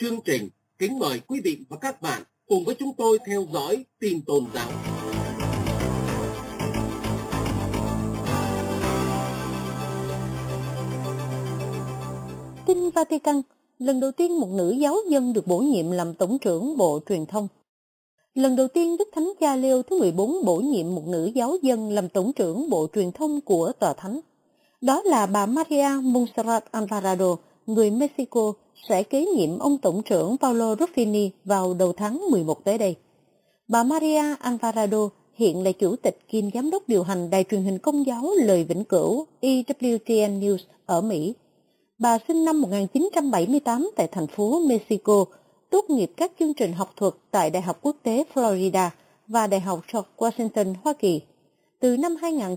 chương trình, kính mời quý vị và các bạn cùng với chúng tôi theo dõi tin tôn giáo. Tin Vatican, lần đầu tiên một nữ giáo dân được bổ nhiệm làm Tổng trưởng Bộ Truyền thông. Lần đầu tiên Đức Thánh Cha Leo thứ 14 bổ nhiệm một nữ giáo dân làm Tổng trưởng Bộ Truyền thông của Tòa Thánh. Đó là bà Maria Montserrat Alvarado, người Mexico, sẽ kế nhiệm ông Tổng trưởng Paulo Ruffini vào đầu tháng 11 tới đây. Bà Maria Alvarado hiện là chủ tịch kiêm giám đốc điều hành đài truyền hình công giáo Lời Vĩnh Cửu EWTN News ở Mỹ. Bà sinh năm 1978 tại thành phố Mexico, tốt nghiệp các chương trình học thuật tại Đại học Quốc tế Florida và Đại học George Washington, Hoa Kỳ. Từ năm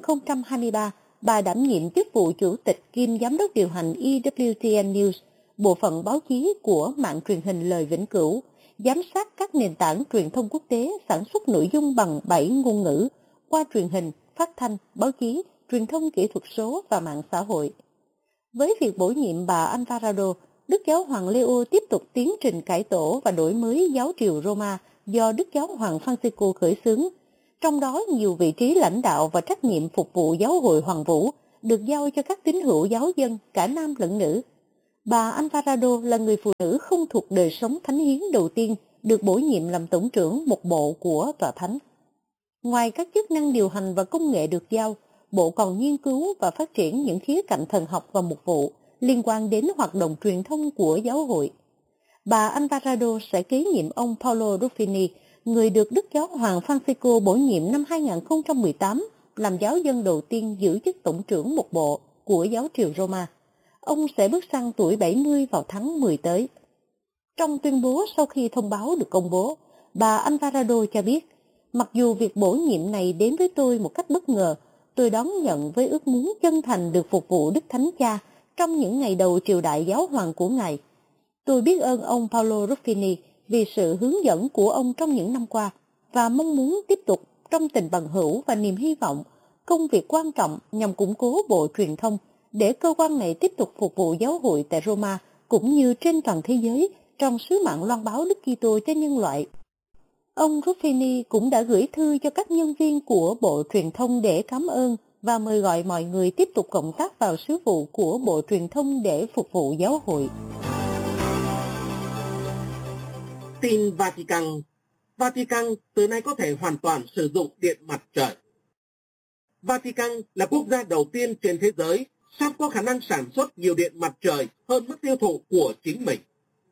2023, bà đảm nhiệm chức vụ chủ tịch kiêm giám đốc điều hành EWTN News, bộ phận báo chí của mạng truyền hình Lời Vĩnh Cửu, giám sát các nền tảng truyền thông quốc tế sản xuất nội dung bằng 7 ngôn ngữ qua truyền hình, phát thanh, báo chí, truyền thông kỹ thuật số và mạng xã hội. Với việc bổ nhiệm bà Alvarado, Đức Giáo hoàng Leo tiếp tục tiến trình cải tổ và đổi mới giáo triều Roma do Đức Giáo hoàng Francisco khởi xướng. Trong đó, nhiều vị trí lãnh đạo và trách nhiệm phục vụ giáo hội Hoàng Vũ được giao cho các tín hữu giáo dân, cả nam lẫn nữ. Bà Alvarado là người phụ nữ không thuộc đời sống thánh hiến đầu tiên được bổ nhiệm làm tổng trưởng một bộ của Tòa Thánh. Ngoài các chức năng điều hành và công nghệ được giao, bộ còn nghiên cứu và phát triển những khía cạnh thần học và mục vụ liên quan đến hoạt động truyền thông của giáo hội. Bà Alvarado sẽ kế nhiệm ông Paulo Ruffini, người được Đức Giáo hoàng Francisco bổ nhiệm năm 2018 làm giáo dân đầu tiên giữ chức tổng trưởng một bộ của giáo triều Roma. Ông sẽ bước sang tuổi 70 vào tháng 10 tới. Trong tuyên bố sau khi thông báo được công bố, bà Alvarado cho biết, mặc dù việc bổ nhiệm này đến với tôi một cách bất ngờ, tôi đón nhận với ước muốn chân thành được phục vụ Đức Thánh Cha trong những ngày đầu triều đại giáo hoàng của Ngài. Tôi biết ơn ông Paulo Ruffini vì sự hướng dẫn của ông trong những năm qua và mong muốn tiếp tục trong tình bằng hữu và niềm hy vọng công việc quan trọng nhằm củng cố bộ truyền thông để cơ quan này tiếp tục phục vụ giáo hội tại Roma cũng như trên toàn thế giới trong sứ mạng loan báo Đức Kitô cho nhân loại. Ông Ruffini cũng đã gửi thư cho các nhân viên của Bộ Truyền thông để cảm ơn và mời gọi mọi người tiếp tục cộng tác vào sứ vụ của Bộ Truyền thông để phục vụ giáo hội. Tin Vatican. Vatican từ nay có thể hoàn toàn sử dụng điện mặt trời. Vatican là quốc gia đầu tiên trên thế giới sắp có khả năng sản xuất nhiều điện mặt trời hơn mức tiêu thụ của chính mình.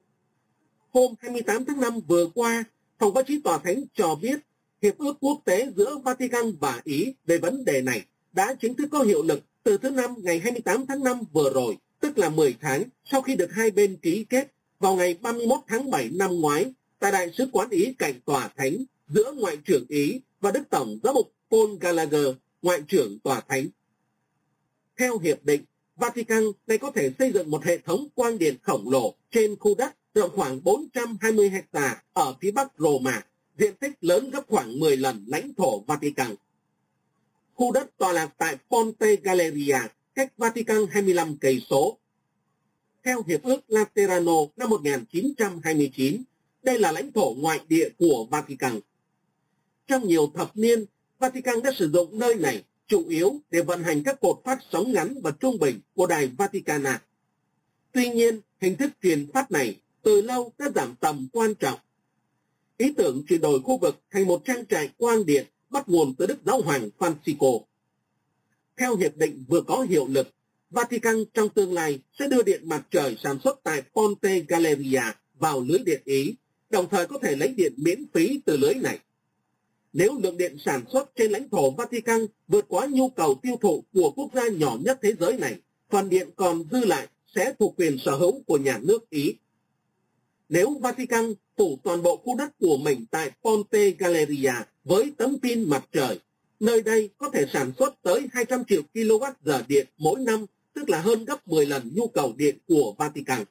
Hôm 28 tháng 5 vừa qua, Phòng báo chí Tòa Thánh cho biết Hiệp ước quốc tế giữa Vatican và Ý về vấn đề này đã chính thức có hiệu lực từ thứ Năm ngày 28 tháng 5 vừa rồi, tức là 10 tháng sau khi được hai bên ký kết vào ngày 31 tháng 7 năm ngoái tại Đại sứ quán Ý cạnh Tòa Thánh giữa Ngoại trưởng Ý và Đức Tổng giám mục Paul Gallagher, Ngoại trưởng Tòa Thánh. Theo hiệp định, Vatican này có thể xây dựng một hệ thống quang điện khổng lồ trên khu đất rộng khoảng 420 ha ở phía bắc Roma, diện tích lớn gấp khoảng 10 lần lãnh thổ Vatican. Khu đất tọa lạc tại Ponte Galeria, cách Vatican 25 cây số. Theo Hiệp ước Laterano năm 1929, đây là lãnh thổ ngoại địa của Vatican. Trong nhiều thập niên, Vatican đã sử dụng nơi này chủ yếu để vận hành các cột phát sóng ngắn và trung bình của đài Vaticana. Tuy nhiên, hình thức truyền phát này từ lâu đã giảm tầm quan trọng. Ý tưởng chuyển đổi khu vực thành một trang trại quang điện bắt nguồn từ Đức Giáo hoàng Francisco. Theo hiệp định vừa có hiệu lực, Vatican trong tương lai sẽ đưa điện mặt trời sản xuất tại Ponte Galeria vào lưới điện Ý, đồng thời có thể lấy điện miễn phí từ lưới này. Nếu lượng điện sản xuất trên lãnh thổ Vatican vượt quá nhu cầu tiêu thụ của quốc gia nhỏ nhất thế giới này, phần điện còn dư lại sẽ thuộc quyền sở hữu của nhà nước Ý. Nếu Vatican phủ toàn bộ khu đất của mình tại Ponte Galeria với tấm pin mặt trời, nơi đây có thể sản xuất tới 200 triệu kWh điện mỗi năm, tức là hơn gấp 10 lần nhu cầu điện của Vatican.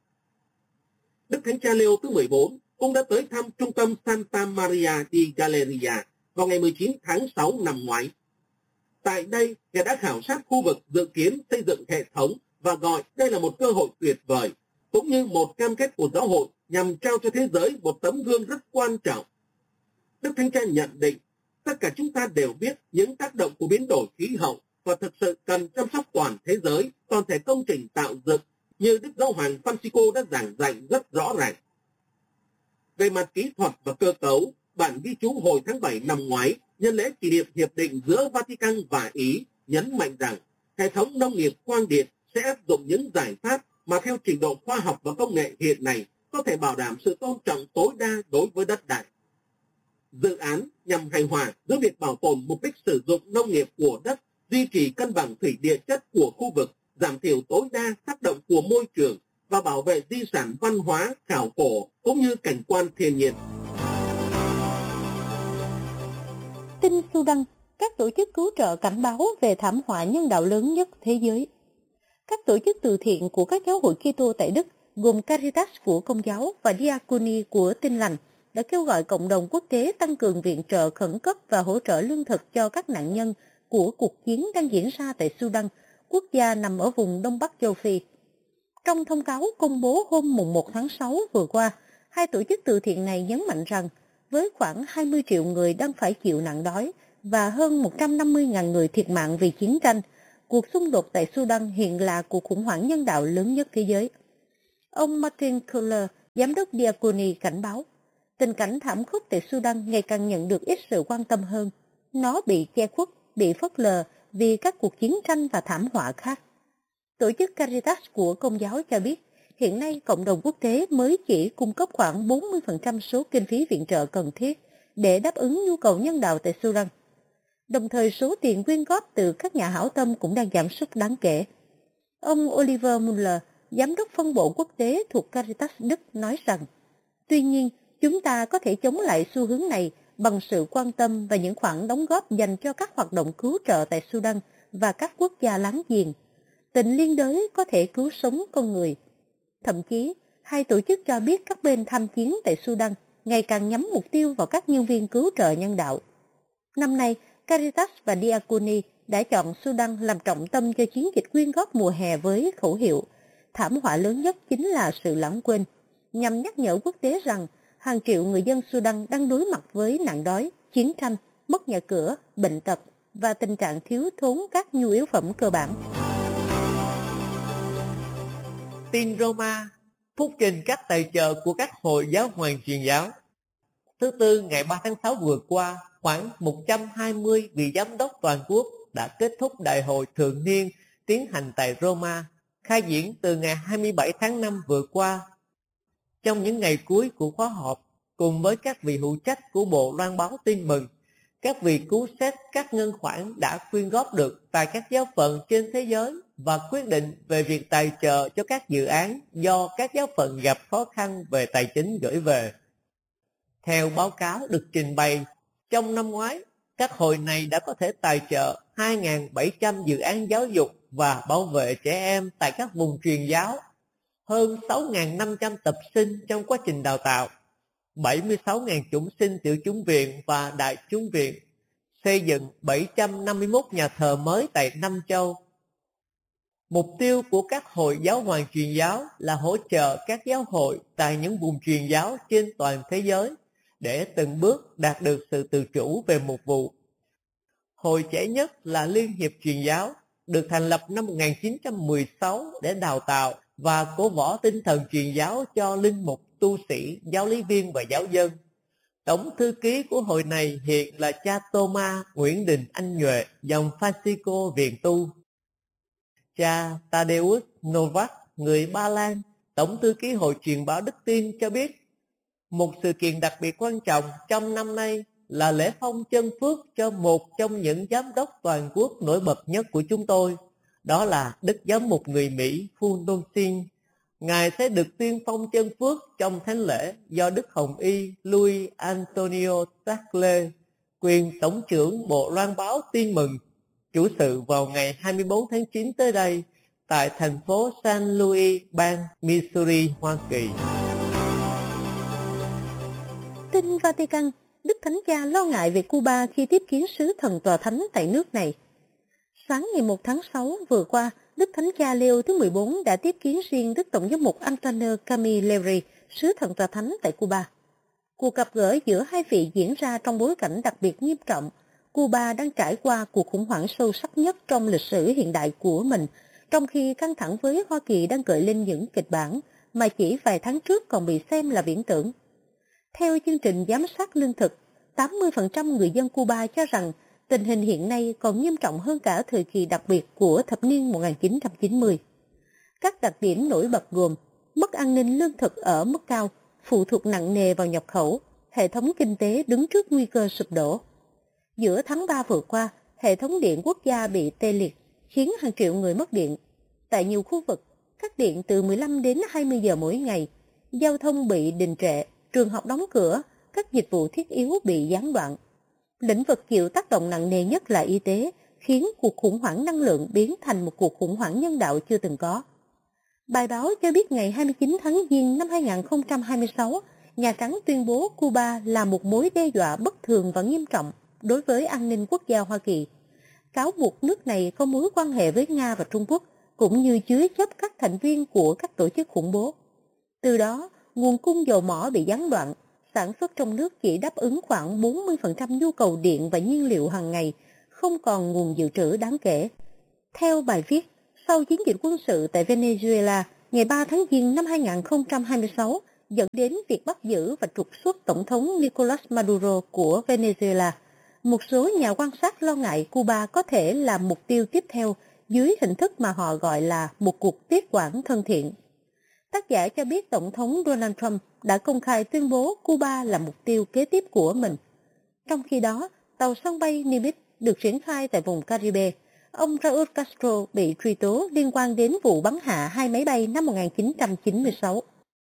Đức Thánh Cha Leo thứ 14 cũng đã tới thăm trung tâm Santa Maria di Galeria vào ngày 19 tháng 6 năm ngoái. Tại đây, Ngài đã khảo sát khu vực dự kiến xây dựng hệ thống và gọi đây là một cơ hội tuyệt vời, cũng như một cam kết của giáo hội nhằm trao cho thế giới một tấm gương rất quan trọng. Đức Thánh Cha nhận định, tất cả chúng ta đều biết những tác động của biến đổi khí hậu và thực sự cần chăm sóc toàn thế giới, toàn thể công trình tạo dựng như Đức Giáo hoàng Francisco đã giảng dạy rất rõ ràng. Về mặt kỹ thuật và cơ cấu, bản ghi chú hồi tháng 7 năm ngoái nhân lễ kỷ niệm hiệp định giữa Vatican và Ý nhấn mạnh rằng hệ thống nông nghiệp quang điện sẽ áp dụng những giải pháp mà theo trình độ khoa học và công nghệ hiện nay có thể bảo đảm sự tôn trọng tối đa đối với đất đai. Dự án nhằm hài hòa giữa việc bảo tồn mục đích sử dụng nông nghiệp của đất, duy trì cân bằng thủy địa chất của khu vực, giảm thiểu tối đa tác động của môi trường và bảo vệ di sản văn hóa, khảo cổ cũng như cảnh quan thiên nhiên. Tin Sudan, các tổ chức cứu trợ cảnh báo về thảm họa nhân đạo lớn nhất thế giới. Các tổ chức từ thiện của các giáo hội Kitô tại Đức, gồm Caritas của Công giáo và Diakoni của Tin lành, đã kêu gọi cộng đồng quốc tế tăng cường viện trợ khẩn cấp và hỗ trợ lương thực cho các nạn nhân của cuộc chiến đang diễn ra tại Sudan, quốc gia nằm ở vùng Đông Bắc châu Phi. Trong thông cáo công bố hôm 1 tháng 6 vừa qua, hai tổ chức từ thiện này nhấn mạnh rằng với khoảng 20 triệu người đang phải chịu nạn đói và hơn 150.000 người thiệt mạng vì chiến tranh, cuộc xung đột tại Sudan hiện là cuộc khủng hoảng nhân đạo lớn nhất thế giới. Ông Martin Kohler, giám đốc Diakoni, cảnh báo, tình cảnh thảm khốc tại Sudan ngày càng nhận được ít sự quan tâm hơn. Nó bị che khuất, bị phớt lờ vì các cuộc chiến tranh và thảm họa khác. Tổ chức Caritas của Công giáo cho biết, hiện nay cộng đồng quốc tế mới chỉ cung cấp khoảng 40% số kinh phí viện trợ cần thiết để đáp ứng nhu cầu nhân đạo tại Sudan. Đồng thời số tiền quyên góp từ các nhà hảo tâm cũng đang giảm sút đáng kể. Ông Oliver Muller, giám đốc phân bộ quốc tế thuộc Caritas Đức, nói rằng, tuy nhiên, chúng ta có thể chống lại xu hướng này bằng sự quan tâm và những khoản đóng góp dành cho các hoạt động cứu trợ tại Sudan và các quốc gia láng giềng. Tình liên đới có thể cứu sống con người. Thậm chí, hai tổ chức cho biết các bên tham chiến tại Sudan ngày càng nhắm mục tiêu vào các nhân viên cứu trợ nhân đạo. Năm nay, Caritas và Diakoni đã chọn Sudan làm trọng tâm cho chiến dịch quyên góp mùa hè với khẩu hiệu thảm họa lớn nhất chính là sự lãng quên, nhằm nhắc nhở quốc tế rằng hàng triệu người dân Sudan đang đối mặt với nạn đói, chiến tranh, mất nhà cửa, bệnh tật và tình trạng thiếu thốn các nhu yếu phẩm cơ bản. Tin Roma, phúc trình các tài trợ của các hội giáo hoàng truyền giáo. Thứ Tư ngày 3 tháng 6 vừa qua, khoảng 120 vị giám đốc toàn quốc đã kết thúc đại hội thường niên tiến hành tại Roma, khai diễn từ ngày 27 tháng 5 vừa qua. Trong những ngày cuối của khóa họp, cùng với các vị hữu trách của Bộ Loan báo Tin mừng, các vị cứu xét các ngân khoản đã quyên góp được tại các giáo phận trên thế giới và quyết định về việc tài trợ cho các dự án do các giáo phận gặp khó khăn về tài chính gửi về. Theo báo cáo được trình bày, trong năm ngoái, các hội này đã có thể tài trợ 2.700 dự án giáo dục và bảo vệ trẻ em tại các vùng truyền giáo, hơn 6.500 tập sinh trong quá trình đào tạo, 76.000 chủng sinh tiểu chủng viện và đại chủng viện, xây dựng 751 nhà thờ mới tại 5 châu. Mục tiêu của các hội giáo hoàng truyền giáo là hỗ trợ các giáo hội tại những vùng truyền giáo trên toàn thế giới để từng bước đạt được sự tự chủ về mục vụ. Hội trẻ nhất là Liên hiệp truyền giáo, được thành lập năm 1916 để đào tạo và cổ võ tinh thần truyền giáo cho linh mục, tu sĩ, giáo lý viên và giáo dân. Tổng thư ký của hội này hiện là cha Thomas Nguyễn Đình Anh Nhuệ, dòng Francisco Viện Tu. Cha Tadeusz Nowak, người Ba Lan, tổng thư ký hội truyền báo Đức Tin cho biết, một sự kiện đặc biệt quan trọng trong năm nay là lễ phong chân phước cho một trong những giám đốc toàn quốc nổi bật nhất của chúng tôi, đó là Đức Giám mục người Mỹ Phu Đôn Xin. Ngài sẽ được tuyên phong chân phước trong thánh lễ do Đức Hồng Y Luis Antonio Tagle, quyền tổng trưởng Bộ Loan báo Tin mừng, chủ sự vào ngày 24 tháng 9 tới đây tại thành phố San Luis, bang Missouri, Hoa Kỳ. Tin Vatican, Đức Thánh Cha lo ngại về Cuba khi tiếp kiến sứ thần tòa thánh tại nước này. Sáng ngày 1 tháng 6 vừa qua, Đức Thánh Cha Leo thứ 14 đã tiếp kiến riêng Đức Tổng giám mục Antonio Camilleri, sứ thần tòa thánh tại Cuba. Cuộc gặp gỡ giữa hai vị diễn ra trong bối cảnh đặc biệt nghiêm trọng. Cuba đang trải qua cuộc khủng hoảng sâu sắc nhất trong lịch sử hiện đại của mình, trong khi căng thẳng với Hoa Kỳ đang gợi lên những kịch bản mà chỉ vài tháng trước còn bị xem là viễn tưởng. Theo chương trình giám sát lương thực, 80% người dân Cuba cho rằng tình hình hiện nay còn nghiêm trọng hơn cả thời kỳ đặc biệt của thập niên 1990. Các đặc điểm nổi bật gồm mất an ninh lương thực ở mức cao, phụ thuộc nặng nề vào nhập khẩu, hệ thống kinh tế đứng trước nguy cơ sụp đổ. Giữa tháng 3 vừa qua, hệ thống điện quốc gia bị tê liệt, khiến hàng triệu người mất điện. Tại nhiều khu vực, cắt điện từ 15 đến 20 giờ mỗi ngày, giao thông bị đình trệ, trường học đóng cửa, các dịch vụ thiết yếu bị gián đoạn. Lĩnh vực chịu tác động nặng nề nhất là y tế, khiến cuộc khủng hoảng năng lượng biến thành một cuộc khủng hoảng nhân đạo chưa từng có. Bài báo cho biết ngày 29 tháng Giêng năm 2026, Nhà Trắng tuyên bố Cuba là một mối đe dọa bất thường và nghiêm trọng đối với an ninh quốc gia Hoa Kỳ. Cáo buộc nước này có mối quan hệ với Nga và Trung Quốc, cũng như chứa chấp các thành viên của các tổ chức khủng bố. Từ đó, nguồn cung dầu mỏ bị gián đoạn, sản xuất trong nước chỉ đáp ứng khoảng 40% nhu cầu điện và nhiên liệu hàng ngày, không còn nguồn dự trữ đáng kể. Theo bài viết, sau chiến dịch quân sự tại Venezuela, ngày 3 tháng Giêng năm 2026 dẫn đến việc bắt giữ và trục xuất Tổng thống Nicolas Maduro của Venezuela, một số nhà quan sát lo ngại Cuba có thể là mục tiêu tiếp theo dưới hình thức mà họ gọi là một cuộc tiếp quản thân thiện. Tác giả cho biết Tổng thống Donald Trump đã công khai tuyên bố Cuba là mục tiêu kế tiếp của mình. Trong khi đó, tàu sân bay Nimitz được triển khai tại vùng Caribe. Ông Raúl Castro bị truy tố liên quan đến vụ bắn hạ 2 máy bay năm 1996.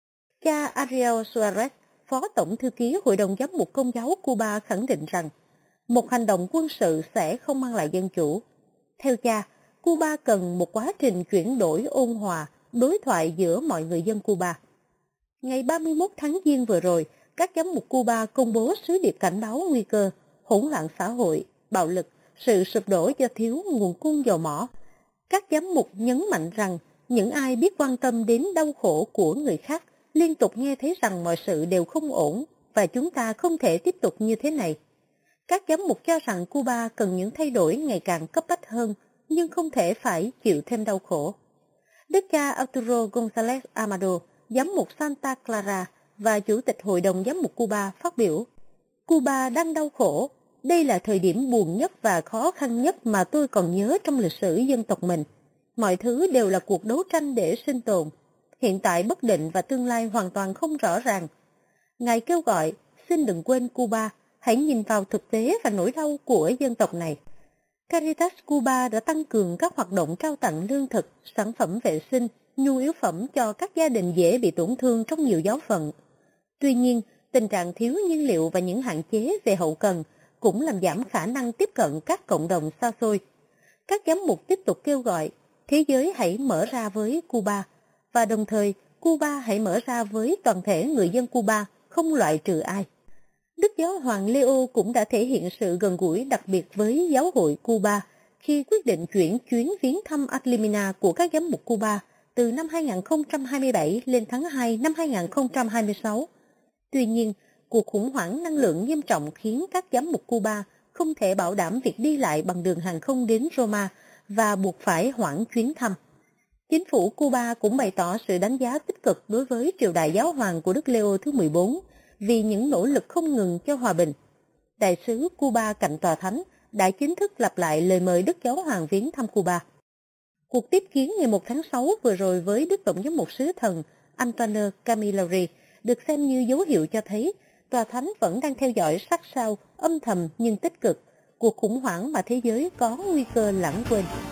Cha Ariel Suarez, Phó Tổng Thư ký Hội đồng Giám mục Công giáo Cuba khẳng định rằng một hành động quân sự sẽ không mang lại dân chủ. Theo cha, Cuba cần một quá trình chuyển đổi ôn hòa, đối thoại giữa mọi người dân Cuba. Ngày 31 tháng Giêng vừa rồi, các giám mục Cuba công bố sứ điệp cảnh báo nguy cơ, hỗn loạn xã hội, bạo lực, sự sụp đổ do thiếu nguồn cung dầu mỏ. Các giám mục nhấn mạnh rằng những ai biết quan tâm đến đau khổ của người khác liên tục nghe thấy rằng mọi sự đều không ổn và chúng ta không thể tiếp tục như thế này. Các giám mục cho rằng Cuba cần những thay đổi ngày càng cấp bách hơn, nhưng không thể phải chịu thêm đau khổ. Đức cha Arturo González Amado, giám mục Santa Clara và Chủ tịch Hội đồng Giám mục Cuba phát biểu: Cuba đang đau khổ. Đây là thời điểm buồn nhất và khó khăn nhất mà tôi còn nhớ trong lịch sử dân tộc mình. Mọi thứ đều là cuộc đấu tranh để sinh tồn. Hiện tại bất định và tương lai hoàn toàn không rõ ràng. Ngài kêu gọi, xin đừng quên Cuba, hãy nhìn vào thực tế và nỗi đau của dân tộc này. Caritas Cuba đã tăng cường các hoạt động trao tặng lương thực, sản phẩm vệ sinh, nhu yếu phẩm cho các gia đình dễ bị tổn thương trong nhiều giáo phận. Tuy nhiên, tình trạng thiếu nhiên liệu và những hạn chế về hậu cần cũng làm giảm khả năng tiếp cận các cộng đồng xa xôi. Các giám mục tiếp tục kêu gọi thế giới hãy mở ra với Cuba, và đồng thời Cuba hãy mở ra với toàn thể người dân Cuba, không loại trừ ai. Đức Giáo hoàng Leo cũng đã thể hiện sự gần gũi đặc biệt với giáo hội Cuba khi quyết định chuyển chuyến viếng thăm Adlimina của các giám mục Cuba từ năm 2027 lên tháng 2 năm 2026. Tuy nhiên, cuộc khủng hoảng năng lượng nghiêm trọng khiến các giám mục Cuba không thể bảo đảm việc đi lại bằng đường hàng không đến Roma và buộc phải hoãn chuyến thăm. Chính phủ Cuba cũng bày tỏ sự đánh giá tích cực đối với triều đại giáo hoàng của Đức Leo thứ 14 vì những nỗ lực không ngừng cho hòa bình. Đại sứ Cuba cạnh tòa thánh đã chính thức lặp lại lời mời Đức Giáo hoàng viếng thăm Cuba. Cuộc tiếp kiến ngày 1 tháng 6 vừa rồi với Đức Tổng giám mục sứ thần Antonio Camilleri được xem như dấu hiệu cho thấy tòa thánh vẫn đang theo dõi sát sao, âm thầm nhưng tích cực, cuộc khủng hoảng mà thế giới có nguy cơ lãng quên.